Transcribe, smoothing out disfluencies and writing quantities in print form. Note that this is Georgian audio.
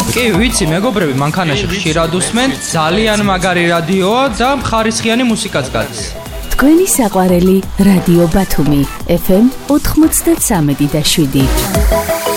კი, ვიცი, მეგობრები, მანქანაში ხშირად უსმენ, ძალიან მაგარი რადიოა და ხარისხიანი მუსიკაც გადის. თქვენი საყვარელი რადიო ბათუმი FM 93.7.